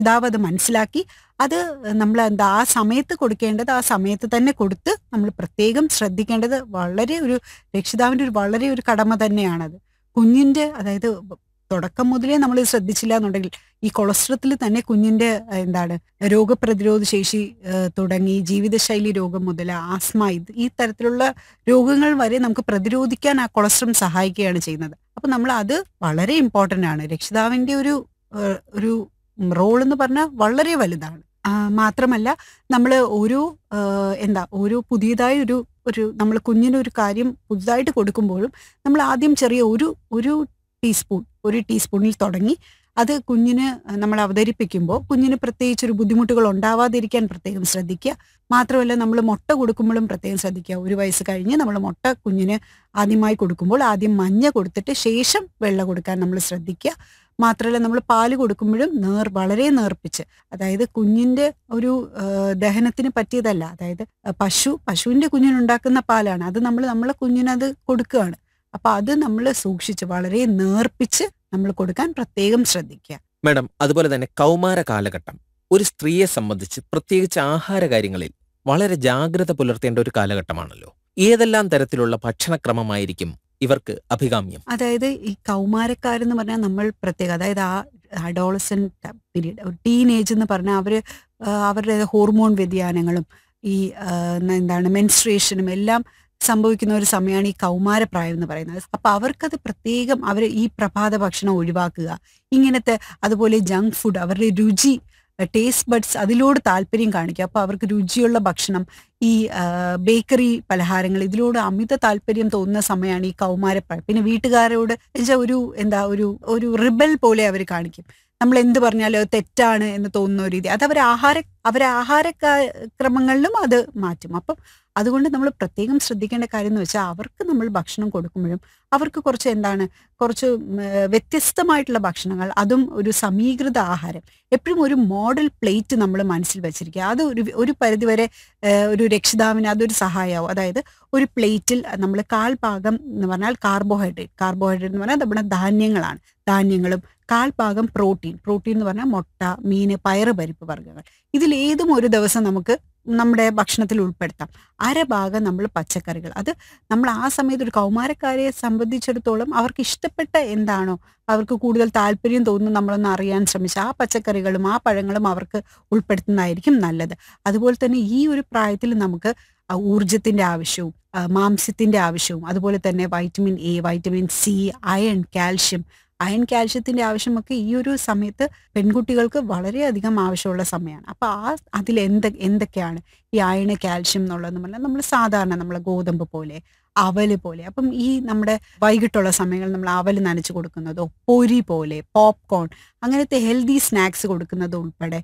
പിതാവ് അത് മനസ്സിലാക്കി അത് നമ്മൾ എന്താ ആ സമയത്ത് കൊടുക്കേണ്ടത് ആ സമയത്ത് തന്നെ കൊടുത്ത് നമ്മൾ പ്രത്യേകം ശ്രദ്ധിക്കേണ്ടത് വളരെ ഒരു രക്ഷിതാവിൻ്റെ ഒരു വളരെ ഒരു കടമ തന്നെയാണത്. കുഞ്ഞിൻ്റെ അതായത് തുടക്കം മുതലേ നമ്മൾ ശ്രദ്ധിച്ചില്ല എന്നുണ്ടെങ്കിൽ ഈ കൊളസ്ട്രോൾ തന്നെ കുഞ്ഞിൻ്റെ എന്താണ് രോഗപ്രതിരോധ ശേഷി തുടങ്ങി ജീവിതശൈലി രോഗം മുതൽ ആസ്മ ഈ തരത്തിലുള്ള രോഗങ്ങൾ വരെ നമുക്ക് പ്രതിരോധിക്കാൻ ആ കൊളസ്ട്രോൾ സഹായിക്കുകയാണ് ചെയ്യുന്നത്. അപ്പൊ നമ്മൾ അത് വളരെ ഇമ്പോർട്ടൻ്റ് ആണ്. രക്ഷിതാവിൻ്റെ ഒരു റോൾ എന്ന് പറഞ്ഞാൽ വളരെ വലുതാണ്. മാത്രമല്ല നമ്മൾ ഓരോ പുതിയതായി ഒരു നമ്മൾ കുഞ്ഞിനൊരു കാര്യം പുതുതായിട്ട് കൊടുക്കുമ്പോഴും നമ്മൾ ആദ്യം ചെറിയ ഒരു ടീസ്പൂണിൽ തുടങ്ങി അത് കുഞ്ഞിന് നമ്മൾ അവതരിപ്പിക്കുമ്പോൾ കുഞ്ഞിന് പ്രത്യേകിച്ച് ഒരു ബുദ്ധിമുട്ടുകൾ ഉണ്ടാവാതിരിക്കാൻ പ്രത്യേകം ശ്രദ്ധിക്കുക. മാത്രമല്ല നമ്മൾ മുട്ട കൊടുക്കുമ്പോഴും പ്രത്യേകം ശ്രദ്ധിക്കുക. 1 വയസ്സ് കഴിഞ്ഞ് നമ്മൾ മുട്ട കുഞ്ഞിന് ആദ്യമായി കൊടുക്കുമ്പോൾ ആദ്യം മഞ്ഞ കൊടുത്തിട്ട് ശേഷം വെള്ള കൊടുക്കാൻ നമ്മൾ ശ്രദ്ധിക്കുക. മാത്രമല്ല നമ്മൾ പാല് കൊടുക്കുമ്പോഴും വളരെ നേർപ്പിച്ച്, അതായത് കുഞ്ഞിൻ്റെ ഒരു ദഹനത്തിന് പറ്റിയതല്ല. അതായത് പശുവിൻ്റെ കുഞ്ഞിനുണ്ടാക്കുന്ന പാലാണ് അത് നമ്മളെ കുഞ്ഞിനത് കൊടുക്കുകയാണ്. അപ്പൊ അത് നമ്മൾ സൂക്ഷിച്ച് വളരെ നേർപ്പിച്ച് നമ്മൾ കൊടുക്കാൻ പ്രത്യേകം ശ്രദ്ധിക്കുക. മാഡം, അതുപോലെ തന്നെ കൗമാര കാലഘട്ടം ഒരു സ്ത്രീയെ സംബന്ധിച്ച് പ്രത്യേകിച്ച് ആഹാര കാര്യങ്ങളിൽ വളരെ ജാഗ്രത പുലർത്തേണ്ട ഒരു കാലഘട്ടമാണല്ലോ. ഏതെല്ലാം തരത്തിലുള്ള ഭക്ഷണക്രമമായിരിക്കും ഇവർക്ക് അഭികാമ്യം? അതായത് ഈ കൗമാരക്കാരെന്ന് പറഞ്ഞാൽ നമ്മൾ പ്രത്യേകം, അതായത് ആ അഡോളസെന്റ് പീരീഡ്, ഒരു ടീനേജ് എന്ന് പറഞ്ഞാൽ അവരുടെ ഹോർമോൺ വ്യതിയാനങ്ങളും ഈ മെൻസ്ട്രേഷനും എല്ലാം സംഭവിക്കുന്ന ഒരു സമയമാണ് ഈ കൗമാരപ്രായം എന്ന് പറയുന്നത്. അപ്പൊ അവർക്കത് പ്രത്യേകം അവർ ഈ പ്രഭാത ഭക്ഷണം ഒഴിവാക്കുക, ഇങ്ങനത്തെ അതുപോലെ ജങ്ക് ഫുഡ്, അവരുടെ രുചി ടേസ്റ്റ് ബഡ്സ് അതിലോട് താല്പര്യം കാണിക്കുക. അപ്പോൾ അവർക്ക് രുചിയുള്ള ഭക്ഷണം, ഈ ബേക്കറി പലഹാരങ്ങൾ ഇതിലോട് അമിത താല്പര്യം തോന്നുന്ന സമയമാണ് ഈ കൗമാരപ്രായം. പിന്നെ വീട്ടുകാരോട് ഒരു റിബൽ പോലെ അവർ കാണിക്കും. നമ്മൾ എന്ത് പറഞ്ഞാലും അത് തെറ്റാണ് എന്ന് തോന്നുന്ന ഒരു രീതി, അത് അവരെ ആഹാരക്രമങ്ങളിലും അത് മാറ്റും. അപ്പം അതുകൊണ്ട് നമ്മൾ പ്രത്യേകം ശ്രദ്ധിക്കേണ്ട കാര്യം എന്ന് വെച്ചാൽ അവർക്ക് നമ്മൾ ഭക്ഷണം കൊടുക്കുമ്പോഴും അവർക്ക് കുറച്ച് വ്യത്യസ്തമായിട്ടുള്ള ഭക്ഷണങ്ങൾ, അതും ഒരു സമീകൃത ആഹാരം, എപ്പോഴും ഒരു മോഡൽ പ്ലേറ്റ് നമ്മൾ മനസ്സിൽ വെച്ചിരിക്കുക. അത് ഒരു പരിധിവരെ ഒരു രക്ഷിതാവിന് അതൊരു സഹായമാവും. അതായത് ഒരു പ്ലേറ്റിൽ നമ്മൾ 1/4 ഭാഗം എന്ന് പറഞ്ഞാൽ കാർബോഹൈഡ്രേറ്റ് എന്ന് പറഞ്ഞാൽ നമ്മുടെ ധാന്യങ്ങളും 1/4 ഭാഗം പ്രോട്ടീൻ എന്ന് പറഞ്ഞാൽ മുട്ട, മീന്, പയറ്, പരിപ്പ് വർഗ്ഗങ്ങൾ, ഇതിലേതും ഒരു ദിവസം നമുക്ക് നമ്മുടെ ഭക്ഷണത്തിൽ ഉൾപ്പെടുത്താം. 1/2 ഭാഗം നമ്മൾ പച്ചക്കറികൾ. അത് നമ്മൾ ആ സമയത്ത് ഒരു കൗമാരക്കാരെ സംബന്ധിച്ചിടത്തോളം അവർക്ക് ഇഷ്ടപ്പെട്ട എന്താണോ, അവർക്ക് കൂടുതൽ താല്പര്യം തോന്നുന്നു നമ്മളൊന്ന് അറിയാൻ ശ്രമിച്ച ആ പച്ചക്കറികളും ആ പഴങ്ങളും അവർക്ക് ഉൾപ്പെടുത്തുന്നതായിരിക്കും നല്ലത്. അതുപോലെ തന്നെ ഈ ഒരു പ്രായത്തിൽ നമുക്ക് ഊർജത്തിന്റെ ആവശ്യവും മാംസ്യത്തിന്റെ ആവശ്യവും അതുപോലെ തന്നെ vitamin A, vitamin C, iron കാൽഷ്യത്തിന്റെ ആവശ്യമൊക്കെ ഈ ഒരു സമയത്ത് പെൺകുട്ടികൾക്ക് വളരെയധികം ആവശ്യമുള്ള സമയമാണ്. അപ്പൊ അതിൽ എന്തൊക്കെയാണ് ഈ അയൺ, കാൽഷ്യം എന്നുള്ളതെന്ന് പറഞ്ഞാൽ നമ്മൾ സാധാരണ നമ്മളെ ഗോതമ്പ് പോലെ, അവല് പോലെ, അപ്പം ഈ നമ്മുടെ വൈകിട്ടുള്ള സമയങ്ങളിൽ നമ്മൾ അവല് നനച്ച് കൊടുക്കുന്നതോ, പൊരി പോലെ, പോപ്കോൺ, അങ്ങനത്തെ ഹെൽത്തി സ്നാക്സ് കൊടുക്കുന്നത് ഉൾപ്പെടെ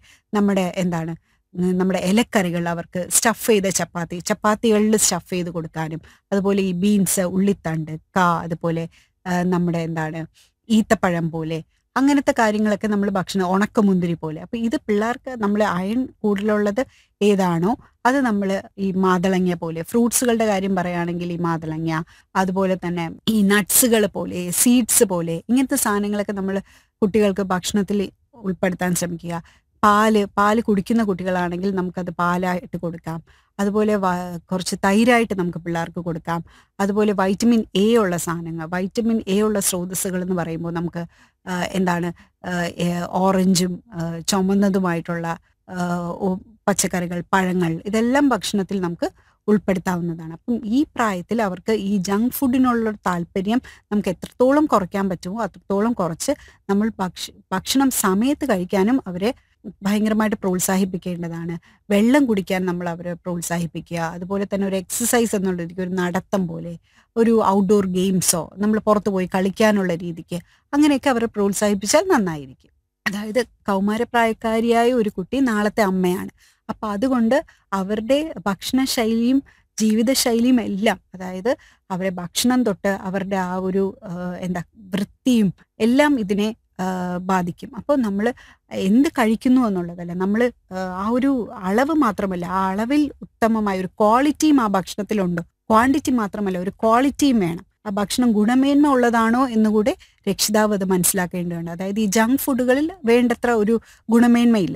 നമ്മുടെ ഇലക്കറികൾ, അവർക്ക് സ്റ്റഫ് ചെയ്ത ചപ്പാത്തികളിൽ സ്റ്റഫ് ചെയ്ത് കൊടുക്കാനും, അതുപോലെ ഈ ബീൻസ്, ഉള്ളിത്തണ്ട്, അതുപോലെ നമ്മുടെ ഈത്തപ്പഴം പോലെ, അങ്ങനത്തെ കാര്യങ്ങളൊക്കെ നമ്മൾ ഭക്ഷണം, ഉണക്കമുന്തിരി പോലെ. അപ്പൊ ഇത് പിള്ളേർക്ക് നമ്മൾ അയൺ കൂടുതലുള്ളത് ഏതാണോ അത് നമ്മൾ ഈ മാതളങ്ങ പോലെ, ഫ്രൂട്ട്സുകളുടെ കാര്യം പറയുകയാണെങ്കിൽ ഈ മാതളങ്ങ, അതുപോലെ തന്നെ ഈ നട്ട്സുകൾ പോലെ, സീഡ്സ് പോലെ, ഇങ്ങനത്തെ സാധനങ്ങളൊക്കെ നമ്മൾ കുട്ടികൾക്ക് ഭക്ഷണത്തിൽ ഉൾപ്പെടുത്താൻ ശ്രമിക്കുക. പാല് കുടിക്കുന്ന കുട്ടികളാണെങ്കിൽ നമുക്കത് പാലായിട്ട് കൊടുക്കാം. അതുപോലെ കുറച്ച് തൈരായിട്ട് നമുക്ക് പിള്ളേർക്ക് കൊടുക്കാം. അതുപോലെ വൈറ്റമിൻ എ ഉള്ള സ്രോതസ്സുകൾ എന്ന് പറയുമ്പോൾ നമുക്ക് ഓറഞ്ചും ചുമന്നതുമായിട്ടുള്ള പച്ചക്കറികൾ, പഴങ്ങൾ, ഇതെല്ലാം ഭക്ഷണത്തിൽ നമുക്ക് ഉൾപ്പെടുത്താവുന്നതാണ്. അപ്പം ഈ പ്രായത്തിൽ അവർക്ക് ഈ ജങ്ക് ഫുഡിനുള്ള താല്പര്യം നമുക്ക് എത്രത്തോളം കുറയ്ക്കാൻ പറ്റുമോ അത്രത്തോളം കുറച്ച് നമ്മൾ ഭക്ഷണം സമയത്ത് കഴിക്കാനും അവരെ ഭയങ്കരമായിട്ട് പ്രോത്സാഹിപ്പിക്കേണ്ടതാണ്. വെള്ളം കുടിക്കാൻ നമ്മൾ അവരെ പ്രോത്സാഹിപ്പിക്കുക. അതുപോലെ തന്നെ ഒരു എക്സസൈസ് എന്നുള്ള രീതിക്ക്, ഒരു നടത്തം പോലെ, ഒരു ഔട്ട്ഡോർ ഗെയിംസോ നമ്മൾ പുറത്തു പോയി കളിക്കാനുള്ള രീതിക്ക് അങ്ങനെയൊക്കെ അവരെ പ്രോത്സാഹിപ്പിച്ചാൽ നന്നായിരിക്കും. അതായത് കൗമാരപ്രായക്കാരിയായ ഒരു കുട്ടി നാളത്തെ അമ്മയാണ്. അപ്പൊ അതുകൊണ്ട് അവരുടെ ഭക്ഷണശൈലിയും ജീവിതശൈലിയും എല്ലാം, അതായത് അവരെ ഭക്ഷണം തൊട്ട് അവരുടെ ആ ഒരു വൃത്തിയും എല്ലാം ഇതിനെ ബാധിക്കും. അപ്പോൾ നമ്മൾ എന്ത് കഴിക്കുന്നു എന്നുള്ളതല്ല, നമ്മൾ ആ ഒരു അളവ് മാത്രമല്ല, ആ അളവിൽ ഉത്തമമായ ഒരു ക്വാളിറ്റിയും ആ ഭക്ഷണത്തിലുണ്ട്. ക്വാണ്ടിറ്റി മാത്രമല്ല, ഒരു ക്വാളിറ്റിയും വേണം. ആ ഭക്ഷണം ഗുണമേന്മ ഉള്ളതാണോ എന്നുകൂടെ രക്ഷിതാവ് അത് മനസ്സിലാക്കേണ്ടതുണ്ട്. അതായത് ഈ ജങ്ക് ഫുഡുകളിൽ വേണ്ടത്ര ഒരു ഗുണമേന്മയില്ല.